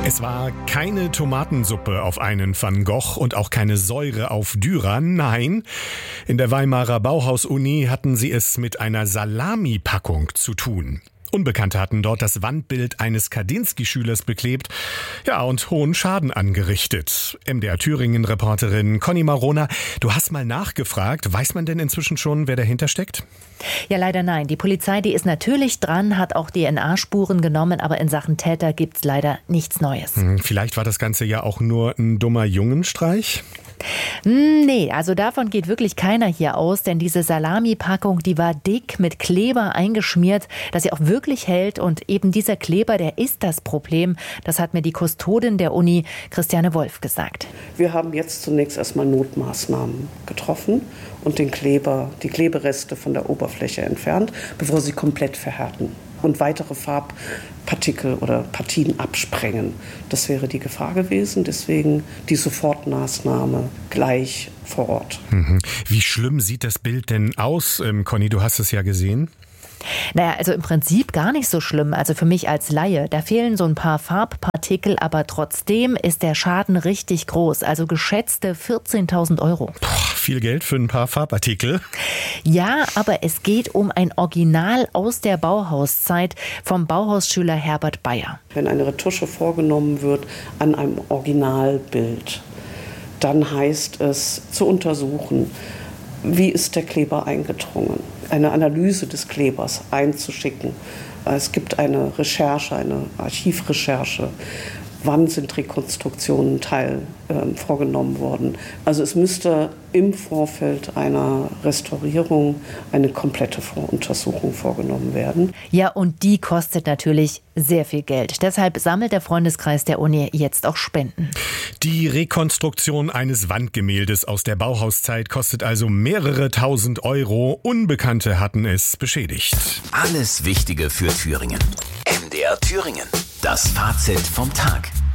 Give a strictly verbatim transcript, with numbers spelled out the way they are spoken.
Es war keine Tomatensuppe auf einen Van Gogh und auch keine Säure auf Dürer. Nein, in der Weimarer Bauhaus-Uni hatten sie es mit einer Salamipackung zu tun. Unbekannte hatten dort das Wandbild eines Kandinsky-Schülers beklebt, ja, und hohen Schaden angerichtet. M D R Thüringen-Reporterin Conny Marona, du hast mal nachgefragt. Weiß man denn inzwischen schon, wer dahinter steckt? Ja, leider nein. Die Polizei, die ist natürlich dran, hat auch D N A-Spuren genommen, aber in Sachen Täter gibt's leider nichts Neues. Hm, vielleicht war das Ganze ja auch nur ein dummer Jungenstreich? Nee, also davon geht wirklich keiner hier aus, denn diese Salami-Packung, die war dick mit Kleber eingeschmiert, dass sie auch wirklich hält, und eben dieser Kleber, der ist das Problem. Das hat mir die Kustodin der Uni, Christiane Wolf, gesagt. Wir haben jetzt zunächst erstmal Notmaßnahmen getroffen und den Kleber, die Klebereste von der Oberfläche entfernt, bevor sie komplett verhärten und weitere Farbpartikel oder Partien absprengen. Das wäre die Gefahr gewesen, deswegen die Sofortmaßnahme gleich vor Ort. Mhm. Wie schlimm sieht das Bild denn aus, ähm, Conny, du hast es ja gesehen? Naja, also im Prinzip gar nicht so schlimm, also für mich als Laie. Da fehlen so ein paar Farbpartikel, aber trotzdem ist der Schaden richtig groß, also geschätzte vierzehntausend Euro. Boah, viel Geld für ein paar Farbpartikel. Ja, aber es geht um ein Original aus der Bauhauszeit vom Bauhausschüler Herbert Bayer. Wenn eine Retusche vorgenommen wird an einem Originalbild, dann heißt es zu untersuchen, wie ist der Kleber eingedrungen, eine Analyse des Klebers einzuschicken. Es gibt eine Recherche, eine Archivrecherche. Wann sind Rekonstruktionen Teil äh, vorgenommen worden? Also es müsste im Vorfeld einer Restaurierung eine komplette Voruntersuchung vorgenommen werden. Ja, und die kostet natürlich sehr viel Geld. Deshalb sammelt der Freundeskreis der Uni jetzt auch Spenden. Die Rekonstruktion eines Wandgemäldes aus der Bauhauszeit kostet also mehrere tausend Euro. Unbekannte hatten es beschädigt. Alles Wichtige für Thüringen. M D R Thüringen. Das Fazit vom Tag.